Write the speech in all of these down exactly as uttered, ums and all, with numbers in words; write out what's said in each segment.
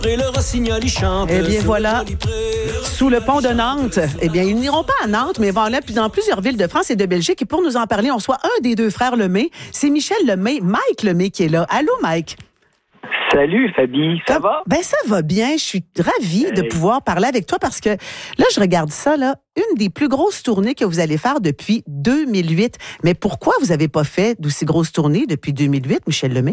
pré, le rossignol, il chante. Eh bien voilà, sous le pont de Nantes. Eh bien, ils n'iront pas à Nantes, mais ils vont aller dans plusieurs villes de France et de Belgique. Et pour nous en parler, on soit un des deux frères Lemay. C'est Michel Lemay, Mike Lemay qui est là. Allô, Mike? Salut, Fabi. Ça va? Ben, ça va bien. Je suis ravie de pouvoir parler avec toi parce que là, je regarde ça, là, une des plus grosses tournées que vous allez faire depuis deux mille huit. Mais pourquoi vous n'avez pas fait d'aussi grosses tournées depuis deux mille huit, Michel Lemay?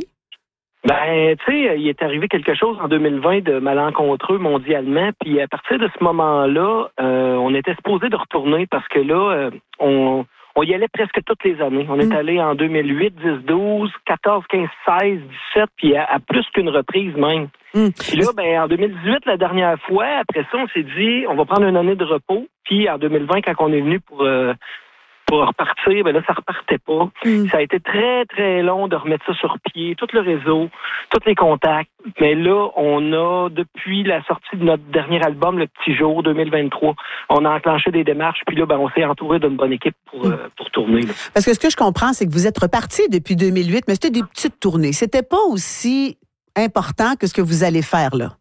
Ben, tu sais, il est arrivé quelque chose en deux mille vingt de malencontreux mondialement. Puis à partir de ce moment-là, euh, on était supposé de retourner parce que là, euh, on... On y allait presque toutes les années. On est mm. allé en deux mille huit, dix, douze, quatorze, quinze, seize, dix-sept, puis à, à plus qu'une reprise même. Mm. Puis là, ben, en deux mille dix-huit, la dernière fois, après ça, on s'est dit, on va prendre une année de repos. Puis en deux mille vingt, quand on est venu pour... Euh, pour repartir, ben là, ça repartait pas. Mm. Ça a été très, très long de remettre ça sur pied, tout le réseau, tous les contacts. Mais là, on a, depuis la sortie de notre dernier album, Le Petit Jour, deux mille vingt-trois, on a enclenché des démarches, puis là, ben, on s'est entouré d'une bonne équipe pour, mm. euh, pour tourner. Là. Parce que ce que je comprends, c'est que vous êtes reparti depuis deux mille huit, mais c'était des petites tournées. C'était pas aussi important que ce que vous allez faire, là.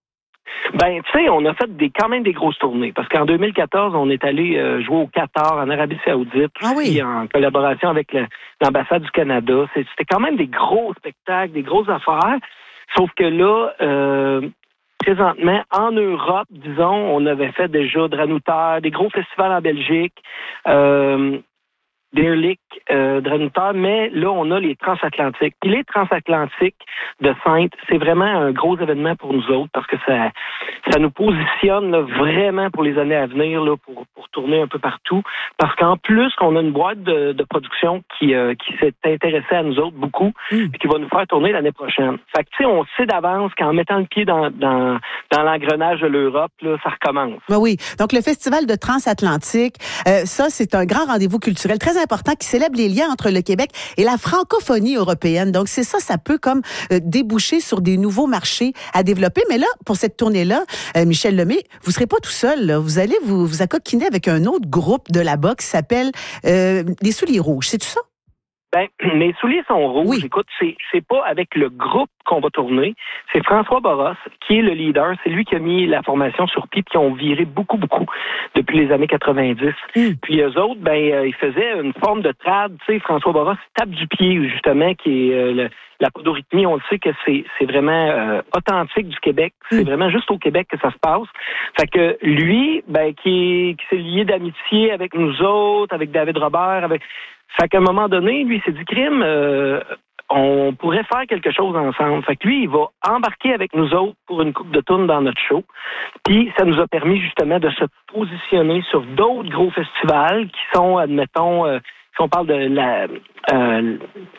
Ben, tu sais, on a fait des quand même des grosses tournées. Parce qu'en deux mille quatorze, on est allé euh, jouer au Qatar, en Arabie Saoudite, ah oui. en collaboration avec le, l'ambassade du Canada. C'est, c'était quand même des gros spectacles, des grosses affaires. Sauf que là, euh, présentement, en Europe, disons, on avait fait déjà Dranouter, des gros festivals en Belgique, euh, Deerlik, euh, Dranouter, mais là, on a les transatlantiques. Puis les transatlantiques de Sainte, c'est vraiment un gros événement pour nous autres parce que ça ça nous positionne là, vraiment pour les années à venir là, pour, pour tourner un peu partout. Parce qu'en plus, qu'on a une boîte de, de production qui, euh, qui s'est intéressée à nous autres beaucoup et qui va nous faire tourner l'année prochaine. Fait que, tu sais, on sait d'avance qu'en mettant le pied dans, dans, dans l'engrenage de l'Europe, là, ça recommence. Ben oui. Donc, le Festival de Transatlantique, euh, ça, c'est un grand rendez-vous culturel très important qui célèbre les liens entre le Québec et la francophonie européenne. Donc, c'est ça, ça peut comme euh, déboucher sur des nouveaux marchés à développer. Mais là, pour cette tournée-là, euh, Michel Lemay, vous serez pas tout seul. Là. Vous allez vous, vous accoquiner avec un autre groupe de là-bas qui s'appelle euh, Les Souliers Rouges. C'est tout ça? Ben, mes souliers sont rouges. Oui. Écoute, c'est, c'est pas avec le groupe qu'on va tourner. C'est François Boros, qui est le leader. C'est lui qui a mis la formation sur pied, qui ont viré beaucoup, beaucoup depuis les années quatre-vingt-dix. Mm. Puis eux autres, ben, euh, ils faisaient une forme de trad. Tu sais, François Boros tape du pied, justement, qui est euh, le, la podorythmie. On le sait que c'est, c'est vraiment euh, authentique du Québec. Mm. C'est vraiment juste au Québec que ça se passe. Fait que lui, ben, qui, est, qui s'est lié d'amitié avec nous autres, avec David Robert, avec... Fait qu'à un moment donné, lui, il s'est dit, crime, euh, on pourrait faire quelque chose ensemble. Fait que lui, il va embarquer avec nous autres pour une coupe de tourne dans notre show. Puis ça nous a permis justement de se positionner sur d'autres gros festivals qui sont, admettons, euh, si on parle de la... Euh,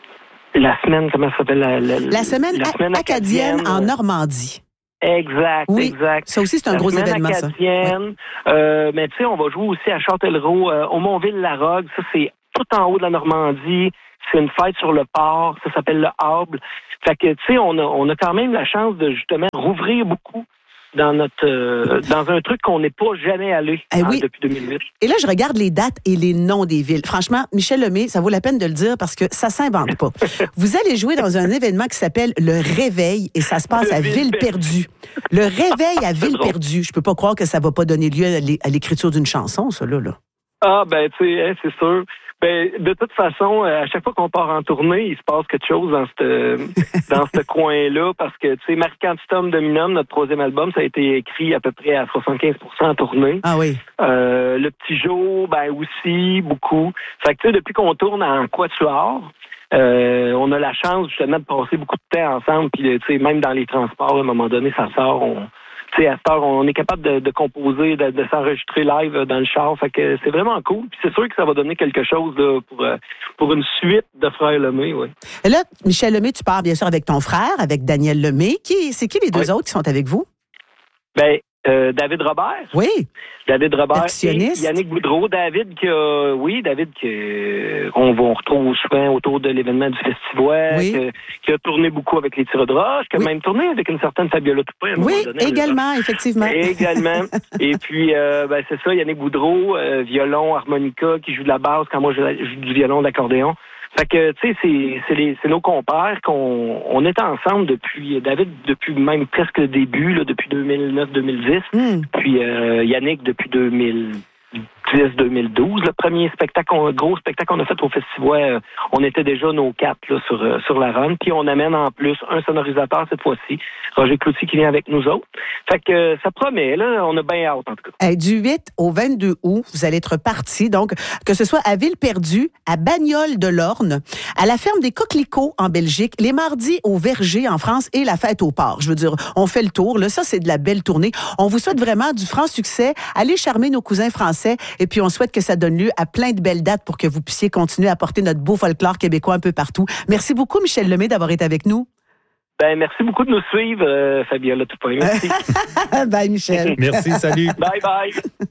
la semaine, comment ça s'appelle? La, la, la semaine, la semaine acadienne, acadienne en Normandie. Exact, oui, exact. Ça aussi, c'est un la gros événement, acadienne, ça. Oui. Euh, mais tu sais, on va jouer aussi à Châtellerault, euh, au Montville-la-Rogue. Ça, c'est tout en haut de la Normandie. C'est une fête sur le port. Ça s'appelle le Hable. Fait que, tu sais, on a, on a quand même la chance de, justement, rouvrir beaucoup dans notre euh, dans un truc qu'on n'est pas jamais allé eh hein, oui. depuis deux mille huit. Et là, je regarde les dates et les noms des villes. Franchement, Michel Lemay, ça vaut la peine de le dire parce que ça s'invente pas. Vous allez jouer dans un événement qui s'appelle Le Réveil et ça se passe le à Ville-Perdue. Le Réveil à Ville-Perdue. Je peux pas croire que ça va pas donner lieu à l'écriture d'une chanson, ça, là. là. Ah, ben, tu sais, hein, c'est sûr. Ben, de toute façon, à chaque fois qu'on part en tournée, il se passe quelque chose dans ce dans ce coin-là, parce que, tu sais, Maricantitum Dominum, notre troisième album, ça a été écrit à peu près à soixante-quinze pour cent en tournée. Ah oui. Euh, le Petit Jour, ben aussi, beaucoup. Fait que, tu sais, depuis qu'on tourne en quatuor, euh, on a la chance, justement, de passer beaucoup de temps ensemble, puis, tu sais, même dans les transports, à un moment donné, ça sort, on... T'sais, à cette heure, on est capable de, de composer, de, de s'enregistrer live dans le char. Fait que c'est vraiment cool. Puis c'est sûr que ça va donner quelque chose là, pour, pour une suite de Frères Lemay, oui. Et là, Michel Lemay, tu pars bien sûr avec ton frère, avec Daniel Lemay. Qui, c'est qui les deux oui. autres qui sont avec vous? Ben, euh, David Robert. Oui. David Robert et Yannick Boudreau. David qui a, oui, David qui on, on retrouve souvent autour de l'événement du Festival, oui. qui, qui a tourné beaucoup avec les Tirs de Roche, qui a oui. même tourné avec une certaine Fabiola Toupin. Oui, donné, également, effectivement. Également. Et puis, euh, ben, c'est ça, Yannick Boudreau, euh, violon, harmonica, qui joue de la basse quand moi je joue du violon, de l'accordéon. Fait que, tu sais, c'est, c'est, les, c'est nos compères qu'on on est ensemble depuis, David, depuis même presque le début, là, depuis deux mille neuf deux mille dix, mm. puis euh, Yannick depuis deux mille dix deux mille douze. Le premier spectacle, gros spectacle qu'on a fait au festival, euh, on était déjà nos quatre là, sur, euh, sur la run, puis on amène en plus un sonorisateur cette fois-ci, Roger Cloutier qui vient avec nous autres. Fait que euh, ça promet, là, on a bien hâte en tout cas. Hey, du huit au vingt-deux août, vous allez être partis, donc que ce soit à Ville-Perdue, à Bagnoles de l'Orne, à la ferme des Coquelicots en Belgique, les mardis au Verger en France et la fête au port. Je veux dire, on fait le tour, là, ça c'est de la belle tournée. On vous souhaite vraiment du franc succès, allez charmer nos cousins français et puis on souhaite que ça donne lieu à plein de belles dates pour que vous puissiez continuer à porter notre beau folklore québécois un peu partout. Merci beaucoup Michel Lemay d'avoir été avec nous. Ben, merci beaucoup de nous suivre, euh, Fabiola Toupin. Merci. Bye, Michel. Merci, salut. Bye, bye.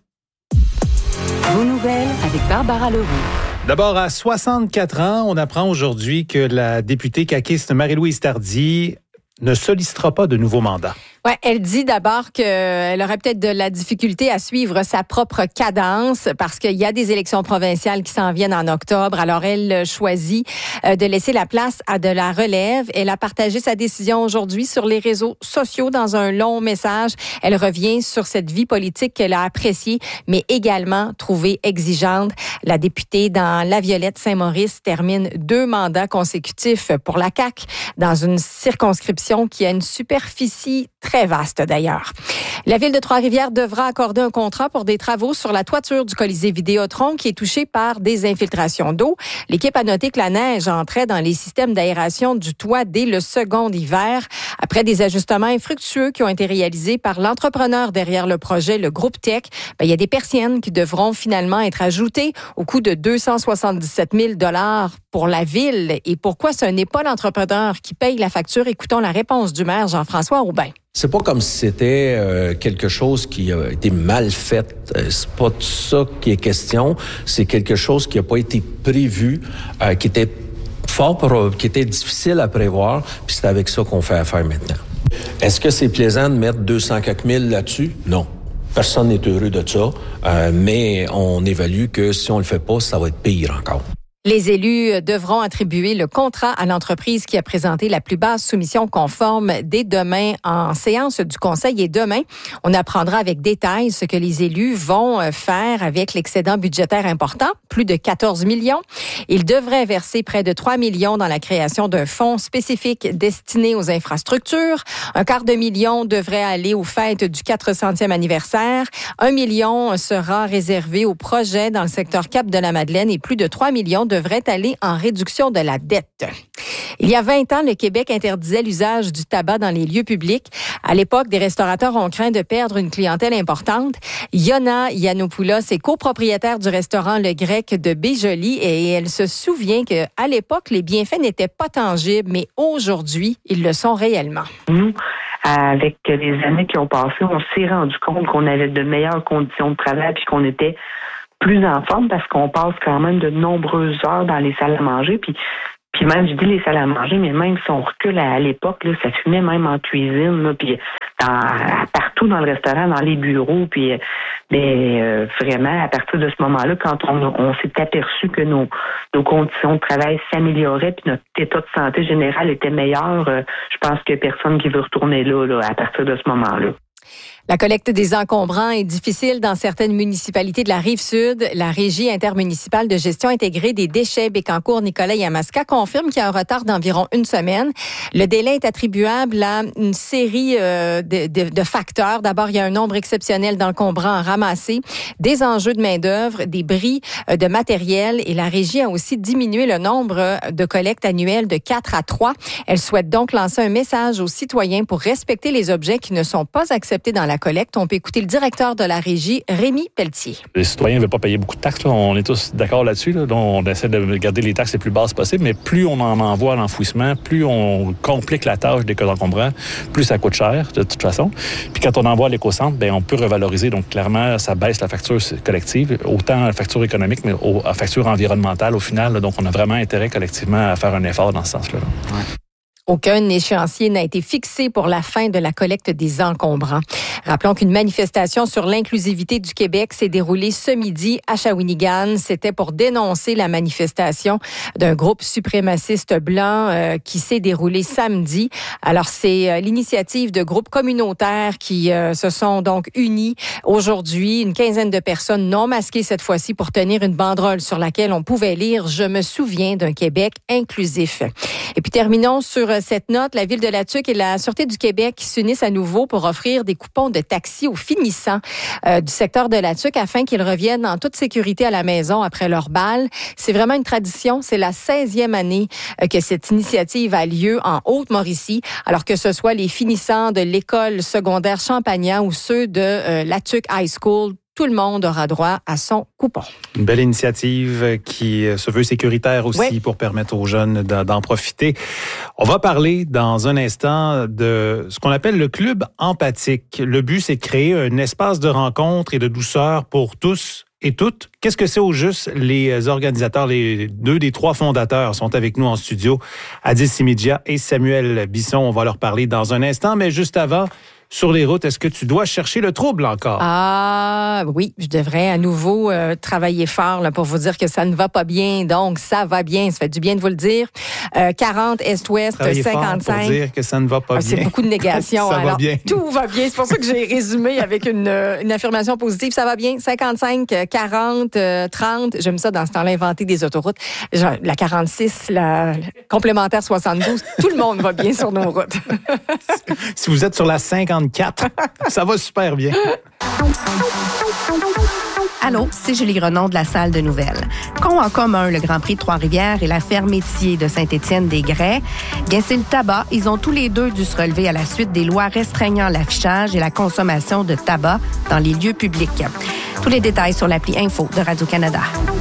Vos nouvelles avec Barbara Leroux. D'abord, à soixante-quatre ans, on apprend aujourd'hui que la députée caquiste Marie-Louise Tardy ne sollicitera pas de nouveau mandat. Ouais, elle dit d'abord qu'elle aurait peut-être de la difficulté à suivre sa propre cadence parce qu'il y a des élections provinciales qui s'en viennent en octobre. Alors, elle choisit de laisser la place à de la relève. Elle a partagé sa décision aujourd'hui sur les réseaux sociaux dans un long message. Elle revient sur cette vie politique qu'elle a appréciée, mais également trouvée exigeante. La députée dans La Violette Saint-Maurice termine deux mandats consécutifs pour la C A Q dans une circonscription qui a une superficie très Très vaste d'ailleurs. La ville de Trois-Rivières devra accorder un contrat pour des travaux sur la toiture du Colisée Vidéotron qui est touché par des infiltrations d'eau. L'équipe a noté que la neige entrait dans les systèmes d'aération du toit dès le second hiver. Après des ajustements infructueux qui ont été réalisés par l'entrepreneur derrière le projet, le groupe Tech, ben, il y a des persiennes qui devront finalement être ajoutées au coût de deux cent soixante-dix-sept mille dollars pour la ville. Et pourquoi ce n'est pas l'entrepreneur qui paye la facture? Écoutons la réponse du maire Jean-François Aubin. C'est pas comme si c'était euh, quelque chose qui a été mal fait. Euh, c'est pas de ça qui est question. C'est quelque chose qui a pas été prévu, euh, qui était fort, pour, qui était difficile à prévoir. Puis c'est avec ça qu'on fait affaire maintenant. Est-ce que c'est plaisant de mettre deux cents quelques mille là-dessus? Non. Personne n'est heureux de ça. Euh, mais on évalue que si on le fait pas, ça va être pire encore. Les élus devront attribuer le contrat à l'entreprise qui a présenté la plus basse soumission conforme dès demain en séance du Conseil. Et demain, on apprendra avec détail ce que les élus vont faire avec l'excédent budgétaire important, plus de quatorze millions. Ils devraient verser près de trois millions dans la création d'un fonds spécifique destiné aux infrastructures. Un quart de million devrait aller aux fêtes du quatre centième anniversaire. Un million sera réservé aux projets dans le secteur Cap de la Madeleine et plus de trois millions devrait aller en réduction de la dette. Il y a vingt ans, le Québec interdisait l'usage du tabac dans les lieux publics. À l'époque, des restaurateurs ont craint de perdre une clientèle importante. Yona Yiannopoulos est copropriétaire du restaurant Le Grec de Baie-Jolie et elle se souvient qu'à l'époque, les bienfaits n'étaient pas tangibles, mais aujourd'hui, ils le sont réellement. Nous, avec les années qui ont passé, on s'est rendu compte qu'on avait de meilleures conditions de travail puis qu'on était plus en forme parce qu'on passe quand même de nombreuses heures dans les salles à manger. Puis, puis même, je dis les salles à manger, mais même si on recule à, à l'époque, là, ça fumait même en cuisine, là, puis dans, partout dans le restaurant, dans les bureaux. Puis mais, euh, vraiment, à partir de ce moment-là, quand on, on s'est aperçu que nos, nos conditions de travail s'amélioraient puis notre état de santé général était meilleur, euh, je pense qu'il n'y a personne qui veut retourner là, là à partir de ce moment-là. La collecte des encombrants est difficile dans certaines municipalités de la Rive-Sud. La Régie intermunicipale de gestion intégrée des déchets Bécancour, Nicolet et Yamaska confirme qu'il y a un retard d'environ une semaine. Le délai est attribuable à une série euh, de, de, de facteurs. D'abord, il y a un nombre exceptionnel d'encombrants à ramasser, des enjeux de main-d'œuvre, des bris euh, de matériel et la Régie a aussi diminué le nombre de collectes annuelles de quatre à trois. Elle souhaite donc lancer un message aux citoyens pour respecter les objets qui ne sont pas acceptés dans la collecte. On peut écouter le directeur de la Régie, Rémi Pelletier. Les citoyens ne veulent pas payer beaucoup de taxes. Là. On est tous d'accord là-dessus. Là. Donc, on essaie de garder les taxes les plus basses possibles, mais plus on en envoie à l'enfouissement, plus on complique la tâche des cas encombrants, plus ça coûte cher, de toute façon. Puis quand on envoie à l'éco-centre, bien, on peut revaloriser. Donc, clairement, ça baisse la facture collective, autant la facture économique, mais la facture environnementale au final. Là. Donc, on a vraiment intérêt collectivement à faire un effort dans ce sens-là. Là. Ouais. Aucun échéancier n'a été fixé pour la fin de la collecte des encombrants. Rappelons qu'une manifestation sur l'inclusivité du Québec s'est déroulée ce midi à Shawinigan. C'était pour dénoncer la manifestation d'un groupe suprémaciste blanc euh, qui s'est déroulée samedi. Alors, c'est euh, l'initiative de groupes communautaires qui euh, se sont donc unis aujourd'hui. Une quinzaine de personnes non masquées cette fois-ci pour tenir une banderole sur laquelle on pouvait lire « Je me souviens d'un Québec inclusif ». Et puis, terminons sur cette note, la Ville de La Tuque et la Sûreté du Québec s'unissent à nouveau pour offrir des coupons de taxi aux finissants euh, du secteur de La Tuque afin qu'ils reviennent en toute sécurité à la maison après leur bal. C'est vraiment une tradition. C'est la seizième année euh, que cette initiative a lieu en Haute-Mauricie, alors que ce soit les finissants de l'école secondaire Champagnat ou ceux de euh, La Tuque High School. Tout le monde aura droit à son coupon. Une belle initiative qui se veut sécuritaire aussi oui. pour permettre aux jeunes d'en profiter. On va parler dans un instant de ce qu'on appelle le club empathique. Le but, c'est de créer un espace de rencontre et de douceur pour tous et toutes. Qu'est-ce que c'est au juste? Les organisateurs, les deux des trois fondateurs sont avec nous en studio. Addis Simidia et Samuel Bisson. On va leur parler dans un instant, mais juste avant... Sur les routes, est-ce que tu dois chercher le trouble encore? Ah oui, je devrais à nouveau euh, travailler fort là, pour vous dire que ça ne va pas bien. Donc, ça va bien. Ça fait du bien de vous le dire. Euh, quarante Est-Ouest, travailler cinquante-cinq. Fort pour dire que ça ne va pas ah, bien. C'est beaucoup de négation. ça Alors, va bien. Tout va bien. C'est pour ça que j'ai résumé avec une, une affirmation positive. Ça va bien. cinquante-cinq, quarante, trente. J'aime ça dans ce temps-là, inventer des autoroutes. Genre, la quarante-six, la complémentaire soixante-douze. Tout le monde va bien sur nos routes. Si vous êtes sur la cinquante-quatre, ça va super bien. Allô, c'est Julie Grenon de la salle de nouvelles. Qu'ont en commun le Grand Prix de Trois-Rivières et la ferme Métier de Saint-Étienne-des-Grès? Bien, c'est le tabac. Ils ont tous les deux dû se relever à la suite des lois restreignant l'affichage et la consommation de tabac dans les lieux publics. Tous les détails sur l'appli Info de Radio-Canada.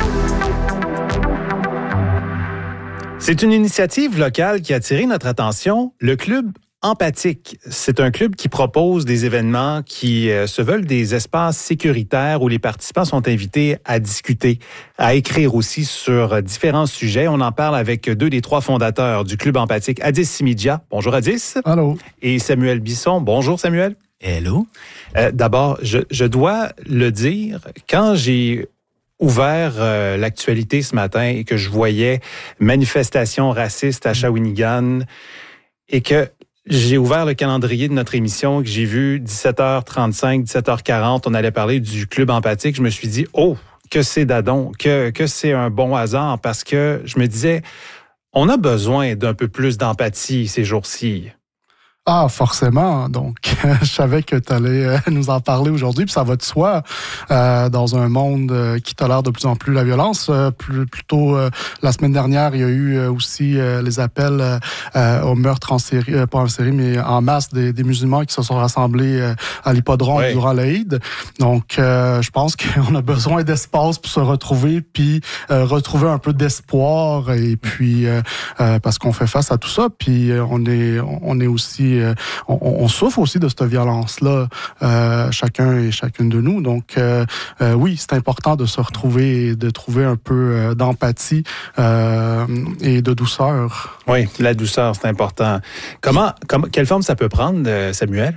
C'est une initiative locale qui a attiré notre attention, le Club Empathique. C'est un club qui propose des événements qui euh, se veulent des espaces sécuritaires où les participants sont invités à discuter, à écrire aussi sur différents sujets. On en parle avec deux des trois fondateurs du Club Empathique, Addis Simidia. Bonjour Addis. Allô. Et Samuel Bisson. Bonjour Samuel. Hello. Euh, d'abord, je, je dois le dire, quand j'ai ouvert euh, l'actualité ce matin et que je voyais manifestations racistes à Shawinigan et que j'ai ouvert le calendrier de notre émission, que j'ai vu dix-sept heures trente-cinq, dix-sept heures quarante, on allait parler du Club Empathique. Je me suis dit, oh, que c'est dadon, que, que c'est un bon hasard, parce que je me disais, on a besoin d'un peu plus d'empathie ces jours-ci. Ah, forcément. Donc, je savais que tu allais euh, nous en parler aujourd'hui, puis ça va de soi. Euh, dans un monde euh, qui tolère de plus en plus la violence. Euh, plus, plutôt, euh, la semaine dernière, il y a eu euh, aussi euh, les appels euh, au meurtre en série, euh, pas en série, mais en masse des, des musulmans qui se sont rassemblés euh, à l'hippodrome ouais. durant l'Aïd. Donc, euh, je pense qu'on a besoin d'espace pour se retrouver, puis euh, retrouver un peu d'espoir, et puis euh, euh, parce qu'on fait face à tout ça, puis euh, on est, on est aussi On, on souffre aussi de cette violence-là, euh, chacun et chacune de nous. Donc, euh, euh, oui, c'est important de se retrouver et de trouver un peu euh, d'empathie euh, et de douceur. Oui, la douceur, c'est important. Comment, comment, quelle forme ça peut prendre, Samuel?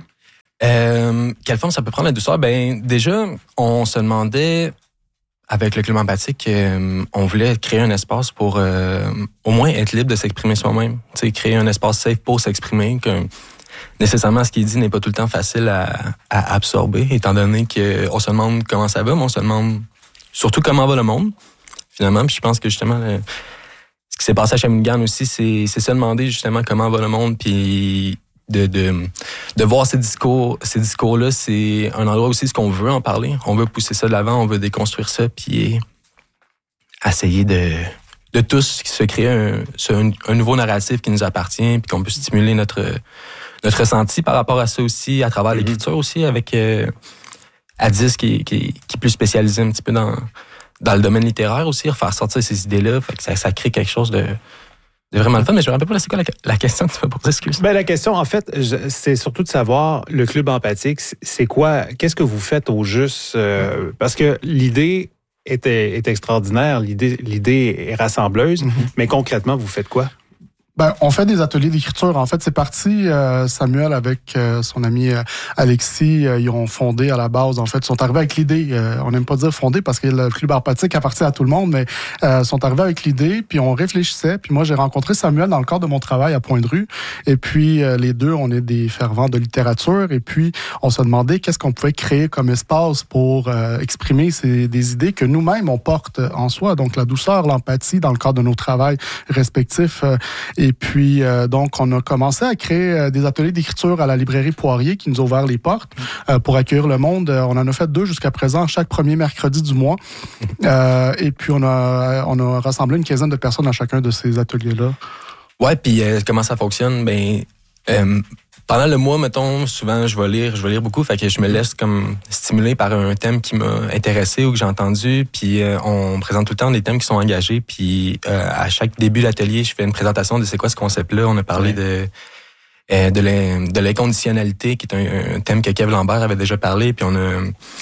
Euh, quelle forme ça peut prendre, la douceur? Ben, déjà, on se demandait, avec le Club Empathique, euh, on voulait créer un espace pour euh, au moins être libre de s'exprimer soi-même. Tu sais, créer un espace safe pour s'exprimer. Que nécessairement, ce qui est dit n'est pas tout le temps facile à, à absorber, étant donné qu'on se demande comment ça va, mais on se demande surtout comment va le monde, finalement. Puis je pense que justement, le, ce qui s'est passé à Shawinigan aussi, c'est, c'est se demander justement comment va le monde, puis de, de, de voir ces discours, ces discours-là, c'est un endroit aussi ce qu'on veut en parler. On veut pousser ça de l'avant, on veut déconstruire ça, puis essayer de, de tous se créer un, un, un nouveau narratif qui nous appartient, puis qu'on peut stimuler notre, notre ressenti par rapport à ça aussi, à travers mm-hmm. l'écriture aussi, avec euh, Addis qui, qui, qui est plus spécialisé un petit peu dans, dans le domaine littéraire aussi, refaire sortir ces idées-là, fait que ça, ça crée quelque chose de... C'est vraiment le fun, mais je me rappelle pas, c'est quoi la, la question que tu m'as posée, excuse. Ben, la question, en fait, je, c'est surtout de savoir, le Club Empathique, c'est quoi, qu'est-ce que vous faites au juste? Euh, parce que l'idée est, est extraordinaire, l'idée, l'idée est rassembleuse, mm-hmm. mais concrètement, vous faites quoi? Ben, on fait des ateliers d'écriture. En fait, c'est parti, euh, Samuel avec euh, son ami euh, Alexis, euh, ils ont fondé à la base. En fait, ils sont arrivés avec l'idée. Euh, on n'aime pas dire fondé parce que le club empathique appartient à tout le monde, mais euh, sont arrivés avec l'idée, puis on réfléchissait. Puis moi, j'ai rencontré Samuel dans le cadre de mon travail à Pointe-Rue. Et puis, euh, les deux, on est des fervents de littérature. Et puis, on se demandait qu'est-ce qu'on pouvait créer comme espace pour euh, exprimer ces, des idées que nous-mêmes, on porte en soi. Donc, la douceur, l'empathie dans le cadre de nos travails respectifs. Euh, et puis, euh, donc, on a commencé à créer euh, des ateliers d'écriture à la librairie Poirier qui nous a ouvert les portes euh, pour accueillir le monde. Euh, on en a fait deux jusqu'à présent, chaque premier mercredi du mois. Euh, et puis, on a, on a rassemblé une quinzaine de personnes à chacun de ces ateliers-là. Ouais, puis euh, comment ça fonctionne? Ben, euh, pendant le mois, mettons, souvent, je vais lire, je vais lire beaucoup, fait que je me laisse comme stimuler par un thème qui m'a intéressé ou que j'ai entendu, puis euh, on présente tout le temps des thèmes qui sont engagés, puis euh, à chaque début d'atelier, je fais une présentation de c'est quoi ce concept-là. On a parlé oui. de euh, de, l'in, de l'inconditionnalité, qui est un, un thème que Kev Lambert avait déjà parlé, puis on a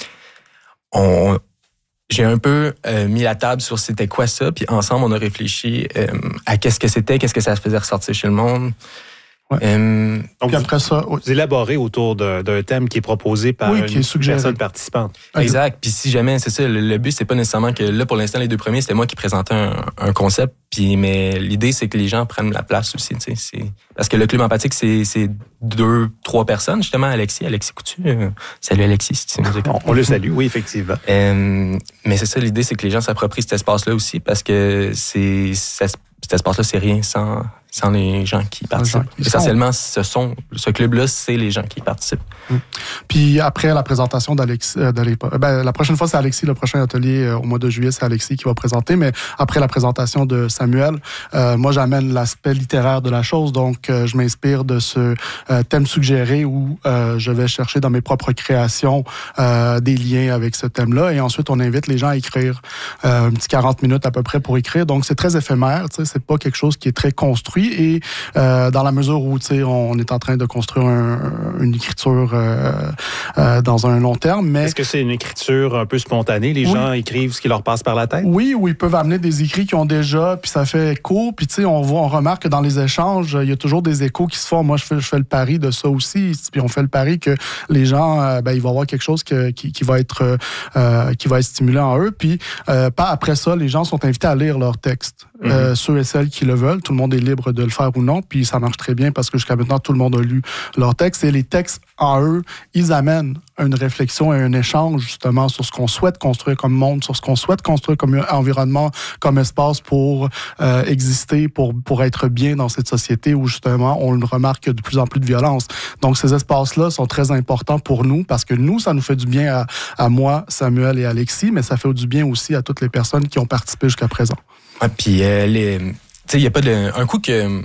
on j'ai un peu euh, mis la table sur c'était quoi ça, puis ensemble, on a réfléchi euh, à qu'est-ce que c'était, qu'est-ce que ça faisait ressortir chez le monde. Ouais. Euh, Donc, puis après ça, oui. vous élaborez autour de, d'un thème qui est proposé par oui, une qui est suggéré. personne participante. Exact. Puis si jamais, c'est ça, le, le but, c'est pas nécessairement que là, pour l'instant, les deux premiers, c'était moi qui présentais un, un concept. Puis, mais l'idée, c'est que les gens prennent la place aussi. Tu sais, c'est parce que le club empathique, c'est, c'est deux, trois personnes justement. Alexis, Alexis Coutu. Euh, salut Alexis, si tu nous écoutes. On, on le salue, oui, effectivement. Euh, mais c'est ça, l'idée, c'est que les gens s'approprient cet espace-là aussi, parce que c'est ça, cet espace-là, c'est rien sans sans les gens qui participent. Gens qui Essentiellement, ce sont ce club-là, c'est les gens qui participent. Mmh. Puis après la présentation d'Alexis, euh, ben, la prochaine fois c'est Alexis, le prochain atelier euh, au mois de juillet, c'est Alexis qui va présenter, mais après la présentation de Samuel, euh, moi j'amène l'aspect littéraire de la chose, donc euh, je m'inspire de ce euh, thème suggéré où euh, je vais chercher dans mes propres créations euh, des liens avec ce thème-là, et ensuite on invite les gens à écrire euh, un petit quarante minutes à peu près pour écrire, donc c'est très éphémère, tu sais, c'est pas quelque chose qui est très construit. Et euh, dans la mesure où, tu sais, on est en train de construire un, une écriture euh, euh, dans un long terme, mais... Est-ce que c'est une écriture un peu spontanée? Les oui. gens écrivent ce qui leur passe par la tête? Oui, ou ils peuvent amener des écrits qu'ils ont déjà, puis ça fait écho, puis tu sais, on voit, on remarque que dans les échanges, il y a toujours des échos qui se font. Moi, je fais, je fais le pari de ça aussi, puis on fait le pari que les gens, euh, ben, il va y avoir quelque chose que, qui, qui va être euh, qui va être stimulant en eux, puis euh, pas après ça, les gens sont invités à lire leur texte. Mm-hmm. Euh, ceux et celles qui le veulent, tout le monde est libre de le faire ou non, puis ça marche très bien parce que jusqu'à maintenant, tout le monde a lu leur texte, et les textes, en eux, ils amènent une réflexion et un échange, justement, sur ce qu'on souhaite construire comme monde, sur ce qu'on souhaite construire comme environnement, comme espace pour euh, exister, pour, pour être bien dans cette société où, justement, on remarque de plus en plus de violence. Donc, ces espaces-là sont très importants pour nous parce que nous, ça nous fait du bien à, à moi, Samuel et Alexis, mais ça fait du bien aussi à toutes les personnes qui ont participé jusqu'à présent. Ah, puis, euh, les... tu sais, il n'y a pas de... Un coup que...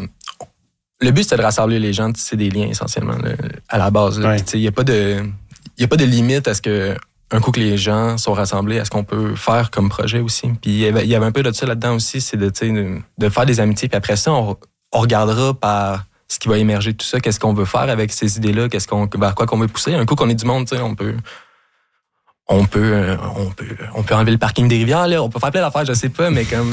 Le but, c'était de rassembler les gens, c'est des liens, essentiellement, là, à la base. Ouais. Il n'y a pas de... Il n'y a pas de limite à ce que, un coup que les gens sont rassemblés, à ce qu'on peut faire comme projet aussi. Puis il y avait, il y avait un peu de ça là-dedans aussi, c'est de, de, de faire des amitiés. Puis après ça, on, on regardera par ce qui va émerger de tout ça, qu'est-ce qu'on veut faire avec ces idées-là, qu'est-ce qu'on, vers quoi qu'on veut pousser. Un coup qu'on est du monde, on peut... On peut, on peut, on peut enlever le parking des rivières, là. On peut faire plein d'affaires, je sais pas, mais comme.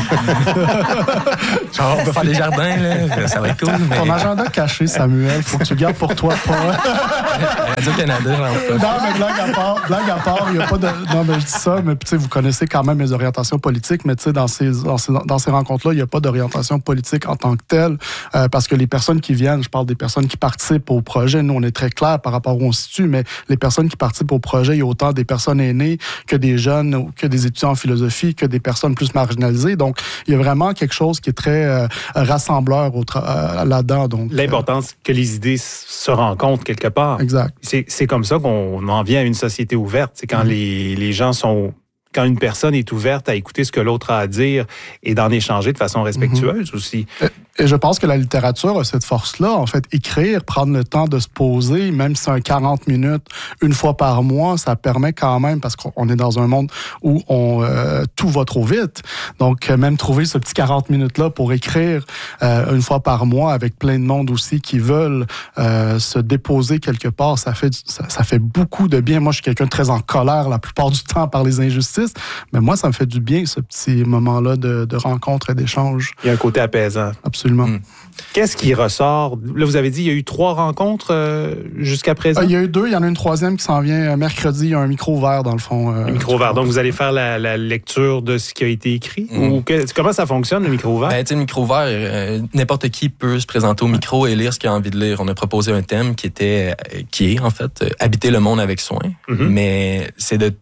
Genre, on peut faire des jardins, là. Ça va être cool. Mais... Ton agenda caché, Samuel, faut que tu gardes pour toi, pas. Radio-Canada, genre. Non, mais blague à part, blague à part, il y a pas de. Non, mais je dis ça, mais tu sais, vous connaissez quand même mes orientations politiques, mais tu sais, dans ces, dans ces, dans ces rencontres-là, il n'y a pas d'orientation politique en tant que telle, euh, parce que les personnes qui viennent, je parle des personnes qui participent au projet, nous, on est très clair par rapport où on se situe, mais les personnes qui participent au projet, il y a autant des personnes aînées que des jeunes, que des étudiants en philosophie, que des personnes plus marginalisées. Donc, il y a vraiment quelque chose qui est très euh, rassembleur au tra- euh, là-dedans. Donc, l'importance euh, que les idées se rencontrent quelque part. Exact. C'est, c'est comme ça qu'on en vient à une société ouverte. C'est quand mm-hmm. les, les gens sont... Quand une personne est ouverte à écouter ce que l'autre a à dire et d'en échanger de façon respectueuse mm-hmm. aussi. Et je pense que la littérature a cette force-là. En fait, écrire, prendre le temps de se poser, même si c'est un quarante minutes, une fois par mois, ça permet quand même, parce qu'on est dans un monde où on, euh, tout va trop vite. Donc, même trouver ce petit quarante minutes-là pour écrire euh, une fois par mois avec plein de monde aussi qui veulent euh, se déposer quelque part, ça fait, ça, ça fait beaucoup de bien. Moi, je suis quelqu'un de très en colère la plupart du temps par les injustices. artistes. Mais moi, ça me fait du bien, ce petit moment-là de, de rencontre et d'échange. Il y a un côté apaisant. Absolument. Mmh. Qu'est-ce qui ressort? Là, vous avez dit, il y a eu trois rencontres euh, jusqu'à présent? Euh, il y a eu deux. Il y en a une troisième qui s'en vient mercredi. Il y a un micro ouvert, dans le fond. Euh, un micro ouvert. Donc, vous allez faire la, la lecture de ce qui a été écrit? Mmh. Ou que, comment ça fonctionne, le micro ouvert? Ben, tu sais, le micro ouvert, euh, n'importe qui peut se présenter au micro et lire ce qu'il a envie de lire. On a proposé un thème qui était, euh, qui est, en fait, euh, habiter le monde avec soin. Mmh. Mais c'est de...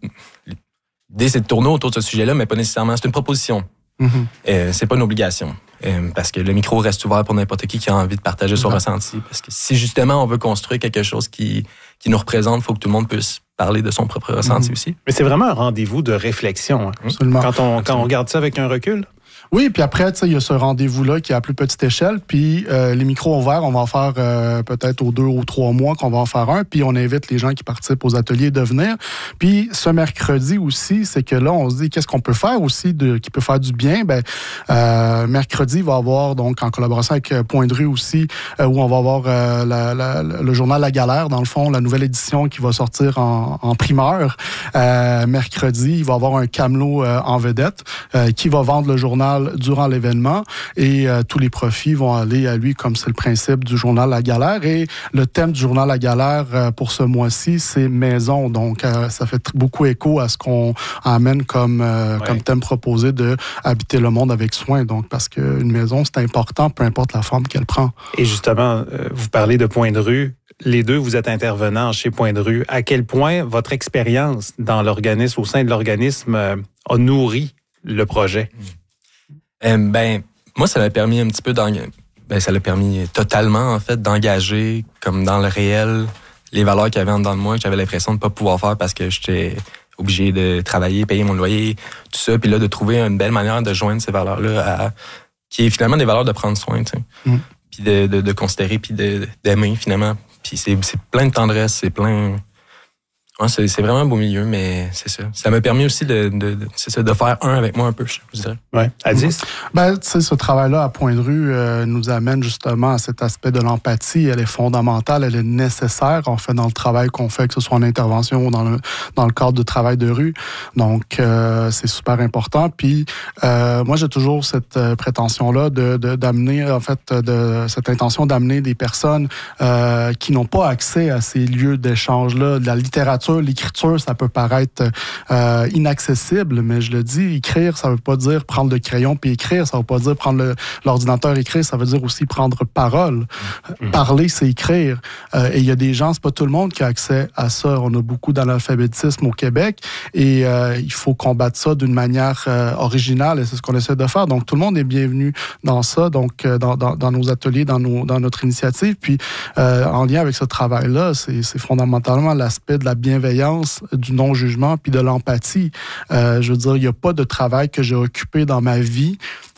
L'idée, c'est de tourner autour de ce sujet-là, mais pas nécessairement. C'est une proposition. Mm-hmm. Euh, c'est pas une obligation. Euh, parce que le micro reste ouvert pour n'importe qui qui a envie de partager son mm-hmm. ressenti. Parce que si justement on veut construire quelque chose qui, qui nous représente, il faut que tout le monde puisse parler de son propre ressenti mm-hmm. aussi. Mais c'est vraiment un rendez-vous de réflexion. Hein? Absolument. Quand on, quand on regarde ça avec un recul? Oui, puis après, tu sais, il y a ce rendez-vous-là qui est à plus petite échelle, puis euh, les micros ouverts, on va en faire euh, peut-être aux deux ou trois mois qu'on va en faire un, puis on invite les gens qui participent aux ateliers de venir. Puis ce mercredi aussi, c'est que là, on se dit, qu'est-ce qu'on peut faire aussi de, qui peut faire du bien? Ben, euh, mercredi, il va y avoir, donc, en collaboration avec Point de rue aussi, euh, où on va avoir euh, la, la, le journal La Galère, dans le fond, la nouvelle édition qui va sortir en, en primeur. Euh, mercredi, il va y avoir un camelot euh, en vedette euh, qui va vendre le journal durant l'événement et euh, tous les profits vont aller à lui comme c'est le principe du journal La Galère. Et le thème du journal La Galère euh, pour ce mois-ci, c'est maison. Donc, euh, ça fait t- beaucoup écho à ce qu'on amène comme, euh, ouais. comme thème proposé de habiter le monde avec soin. Donc, parce qu'une maison, c'est important, peu importe la forme qu'elle prend. Et justement, euh, vous parlez de Point de rue. Les deux, vous êtes intervenants chez Point de rue. À quel point votre expérience dans l'organisme, au sein de l'organisme, euh, a nourri le projet? Mmh. Euh, ben, moi, ça m'a permis un petit peu d'engager. Ben, ça l'a permis totalement, en fait, d'engager, comme dans le réel, les valeurs qu'il y avait en dedans de moi, que j'avais l'impression de ne pas pouvoir faire parce que j'étais obligé de travailler, payer mon loyer, tout ça. Puis là, de trouver une belle manière de joindre ces valeurs-là à, qui est finalement des valeurs de prendre soin, tu sais. Mm. Puis de, de, de considérer, puis de, d'aimer, finalement. Puis c'est, c'est plein de tendresse, c'est plein... Ouais, c'est, c'est vraiment un beau milieu, mais c'est ça. Ça m'a permis aussi de, de, de, c'est ça, de faire un avec moi un peu, je dirais. Oui, à dix. Ben, tu sais, ce travail-là à Point de rue euh, nous amène justement à cet aspect de l'empathie. Elle est fondamentale, elle est nécessaire, en fait, dans le travail qu'on fait, que ce soit en intervention ou dans le, dans le cadre de travail de rue. Donc, euh, c'est super important. Puis, euh, moi, j'ai toujours cette euh, prétention-là de, de, d'amener, en fait, de, cette intention d'amener des personnes euh, qui n'ont pas accès à ces lieux d'échange-là, de la littérature. L'écriture, ça peut paraître euh, inaccessible, mais je le dis, écrire, ça veut pas dire prendre le crayon puis écrire, ça veut pas dire prendre le, l'ordinateur et écrire, ça veut dire aussi prendre parole. Mmh. Parler, c'est écrire. Euh, et il y a des gens, c'est pas tout le monde qui a accès à ça. On a beaucoup d'analphabétisme au Québec et euh, il faut combattre ça d'une manière euh, originale et c'est ce qu'on essaie de faire. Donc, tout le monde est bienvenu dans ça, donc euh, dans, dans, dans nos ateliers, dans, nos, dans notre initiative. Puis, euh, en lien avec ce travail-là, c'est, c'est fondamentalement l'aspect de la bienveillance, du non-jugement puis de l'empathie. Euh, je veux dire, il n'y a pas de travail que j'ai occupé dans ma vie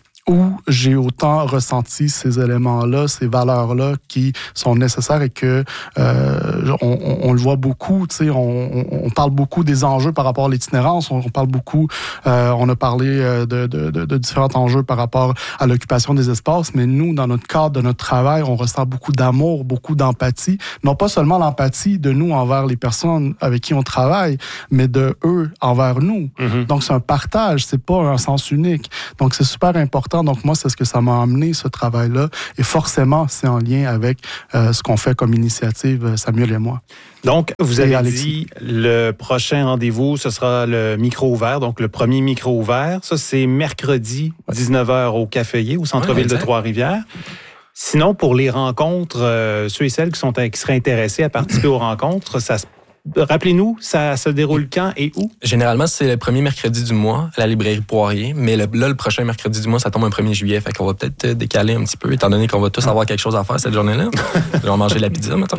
où j'ai autant ressenti ces éléments-là, ces valeurs-là qui sont nécessaires et que euh, on, on, on le voit beaucoup, tu sais, on, on parle beaucoup des enjeux par rapport à l'itinérance, on, on parle beaucoup, euh, on a parlé de, de, de, de différents enjeux par rapport à l'occupation des espaces, mais nous, dans notre cadre de notre travail, on ressent beaucoup d'amour, beaucoup d'empathie, non pas seulement l'empathie de nous envers les personnes avec qui on travaille, mais de eux envers nous. Mm-hmm. Donc, c'est un partage, c'est pas un sens unique. Donc, c'est super important. Donc, moi, c'est ce que ça m'a amené, ce travail-là. Et forcément, c'est en lien avec euh, ce qu'on fait comme initiative, Samuel et moi. Donc, vous avez dit, le prochain rendez-vous, ce sera le micro ouvert, donc le premier micro ouvert. Ça, c'est mercredi, dix-neuf heures au Caféier, au centre-ville ouais, de Trois-Rivières. Sinon, pour les rencontres, euh, ceux et celles qui, sont, qui seraient intéressés à participer aux rencontres, ça se Rappelez-nous, ça se déroule quand et où? Généralement, c'est le premier mercredi du mois à la librairie Poirier, mais le, là, le prochain mercredi du mois, ça tombe un premier juillet, fait qu'on va peut-être décaler un petit peu, étant donné qu'on va tous avoir quelque chose à faire cette journée-là. On va manger de la pizza, maintenant.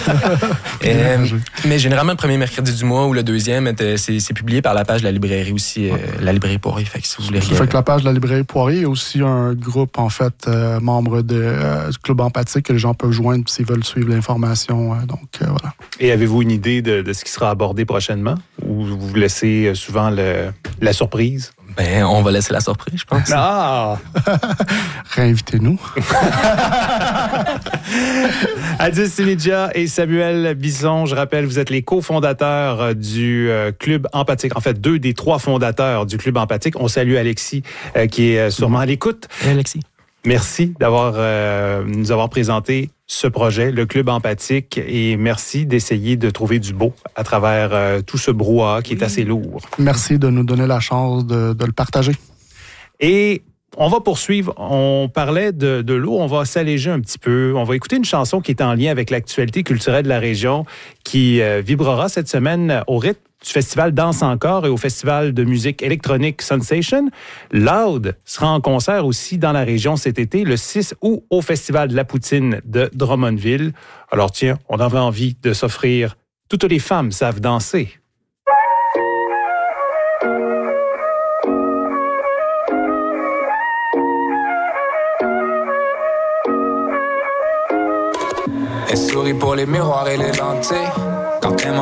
Et, mais généralement, le premier mercredi du mois ou le deuxième, c'est, c'est publié par la page de la librairie aussi, euh, la librairie Poirier. Fait que si vous voulez fait que la page de la librairie Poirier est aussi un groupe, en fait, euh, membre de, euh, du Club Empathique que les gens peuvent joindre s'ils veulent suivre l'information. Euh, donc, euh, voilà. Et avez-vous une idée de De, de ce qui sera abordé prochainement? Ou vous vous laissez souvent le, la surprise? Ben, on va laisser la surprise, je pense. Ah! Réinvitez-nous. Adil Sinidja et Samuel Bisson, je rappelle, vous êtes les cofondateurs du Club Empathique. En fait, deux des trois fondateurs du Club Empathique. On salue Alexis, euh, qui est sûrement à l'écoute. Et Alexis. Merci d'avoir euh, nous avoir présenté ce projet, le Club Empathique, et merci d'essayer de trouver du beau à travers euh, tout ce brouhaha qui est assez lourd. Merci de nous donner la chance de, de le partager. Et on va poursuivre. On parlait de, de l'eau. On va s'alléger un petit peu. On va écouter une chanson qui est en lien avec l'actualité culturelle de la région qui euh, vibrera cette semaine au rythme du festival Danse Encore et au festival de musique électronique Sensation. Loud sera en concert aussi dans la région cet été, le six août, au festival de la Poutine de Drummondville. Alors tiens, on avait envie de s'offrir « Toutes les femmes savent danser ». Elle sourit pour les miroirs et les lentilles. Quand elle